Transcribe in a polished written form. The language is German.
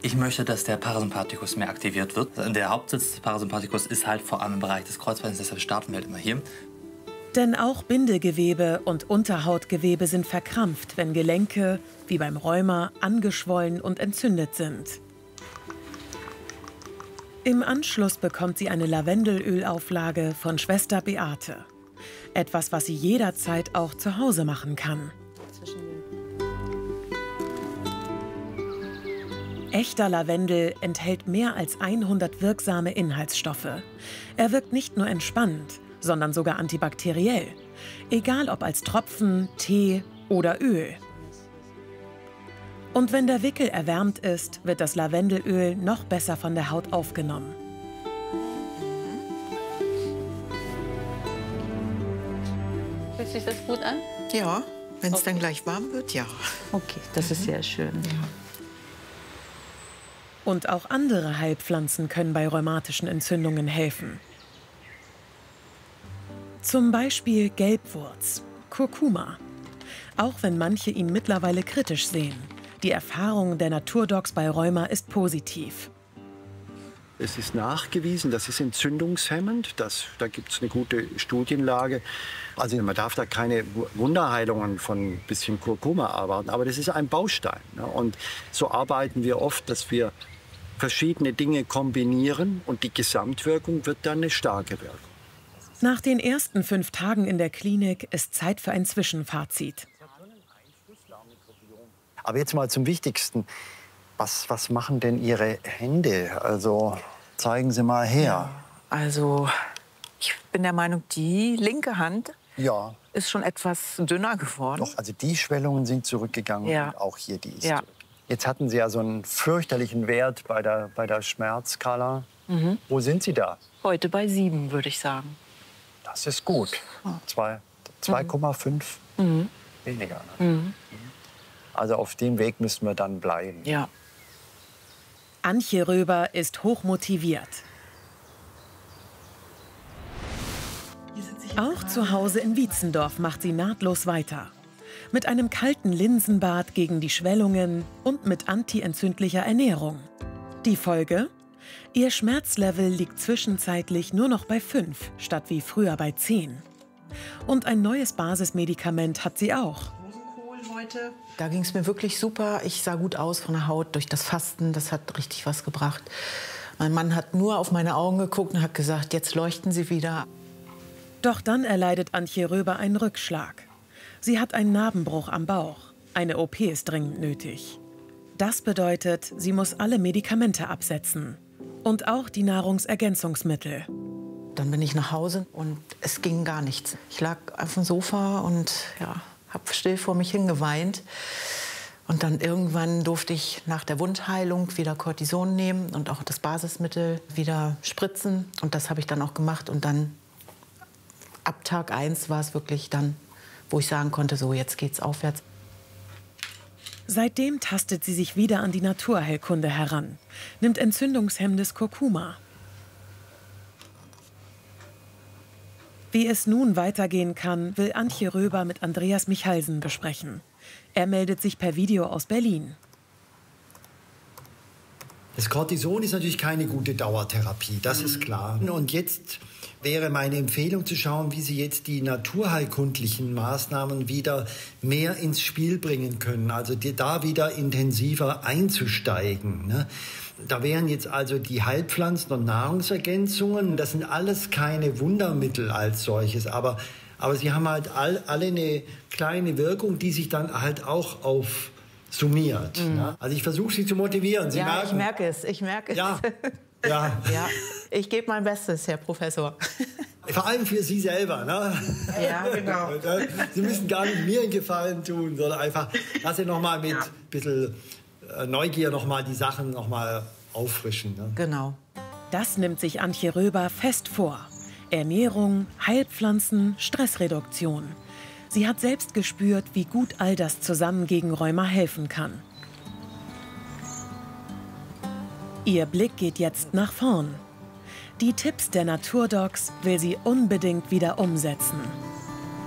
Ich möchte, dass der Parasympathikus mehr aktiviert wird. Der Hauptsitz des Parasympathikus ist halt vor allem im Bereich des Kreuzbeins, deshalb starten wir halt immer hier. Denn auch Bindegewebe und Unterhautgewebe sind verkrampft, wenn Gelenke, wie beim Rheuma, angeschwollen und entzündet sind. Im Anschluss bekommt sie eine Lavendelölauflage von Schwester Beate. Etwas, was sie jederzeit auch zu Hause machen kann. Echter Lavendel enthält mehr als 100 wirksame Inhaltsstoffe. Er wirkt nicht nur entspannend, sondern sogar antibakteriell. Egal ob als Tropfen, Tee oder Öl. Und wenn der Wickel erwärmt ist, wird das Lavendelöl noch besser von der Haut aufgenommen. Fühlt sich das gut an? Ja, wenn es Okay. dann gleich warm wird, ja. Okay, das ist sehr schön. Und auch andere Heilpflanzen können bei rheumatischen Entzündungen helfen. Zum Beispiel Gelbwurz, Kurkuma. Auch wenn manche ihn mittlerweile kritisch sehen. Die Erfahrung der Naturdocs bei Rheuma ist positiv. Es ist nachgewiesen, das ist entzündungshemmend. Da gibt es eine gute Studienlage. Also man darf da keine Wunderheilungen von ein bisschen Kurkuma arbeiten, aber das ist ein Baustein. Ne? Und so arbeiten wir oft, dass wir verschiedene Dinge kombinieren und die Gesamtwirkung wird dann eine starke Wirkung. Nach den ersten 5 Tagen in der Klinik ist Zeit für ein Zwischenfazit. Aber jetzt mal zum Wichtigsten. Was machen denn Ihre Hände? Also zeigen Sie mal her. Also, ich bin der Meinung, die linke Hand Ja, ist schon etwas dünner geworden. doch, also die Schwellungen sind zurückgegangen Ja. und auch hier die ist Ja. zurück. Jetzt hatten Sie ja so einen fürchterlichen Wert bei der Schmerzskala. Wo sind Sie da? Heute bei 7, würde ich sagen. Das ist gut. 2,5 weniger. Ne? Also auf dem Weg müssen wir dann bleiben. Ja. Antje Röber ist hochmotiviert. Auch zu Hause in Wietzendorf macht sie nahtlos weiter. Mit einem kalten Linsenbad gegen die Schwellungen und mit antientzündlicher Ernährung. Die Folge? Ihr Schmerzlevel liegt zwischenzeitlich nur noch bei 5, statt wie früher bei 10. Und ein neues Basismedikament hat sie auch. Da ging es mir wirklich super. Ich sah gut aus von der Haut durch das Fasten. Das hat richtig was gebracht. Mein Mann hat nur auf meine Augen geguckt und hat gesagt, jetzt leuchten sie wieder. Doch dann erleidet Antje Röber einen Rückschlag. Sie hat einen Narbenbruch am Bauch. Eine OP ist dringend nötig. Das bedeutet, sie muss alle Medikamente absetzen. Und auch die Nahrungsergänzungsmittel. Dann bin ich nach Hause und es ging gar nichts. Ich lag auf dem Sofa und ja, habe still vor mich hingeweint. Und dann irgendwann durfte ich nach der Wundheilung wieder Cortison nehmen und auch das Basismittel wieder spritzen. Und das habe ich dann auch gemacht. Und dann ab Tag 1 war es wirklich dann, wo ich sagen konnte, so jetzt geht's aufwärts. Seitdem tastet sie sich wieder an die Naturheilkunde heran, nimmt entzündungshemmendes Kurkuma. Wie es nun weitergehen kann, will Antje Röber mit Andreas Michalsen besprechen. Er meldet sich per Video aus Berlin. Das Cortison ist natürlich keine gute Dauertherapie, das ist klar. Und jetzt wäre meine Empfehlung zu schauen, wie Sie jetzt die naturheilkundlichen Maßnahmen wieder mehr ins Spiel bringen können. Also da wieder intensiver einzusteigen. Ne? Da wären jetzt also die Heilpflanzen und Nahrungsergänzungen. Das sind alles keine Wundermittel als solches, aber sie haben halt alle eine kleine Wirkung, die sich dann halt auch aufsummiert. Ne? Also ich versuche Sie zu motivieren. Sie Ja, merken, ich merke es. Ja, ja. Ja, ich gebe mein Bestes, Herr Professor. Vor allem für Sie selber. Ne? Ja, genau. Sie müssen gar nicht mir einen Gefallen tun, sondern einfach, dass Sie noch mal mit ein bisschen Neugier noch mal die Sachen noch mal auffrischen. Ne? Genau. Das nimmt sich Antje Röber fest vor. Ernährung, Heilpflanzen, Stressreduktion. Sie hat selbst gespürt, wie gut all das zusammen gegen Rheuma helfen kann. Ihr Blick geht jetzt nach vorn. Die Tipps der Naturdocs will sie unbedingt wieder umsetzen.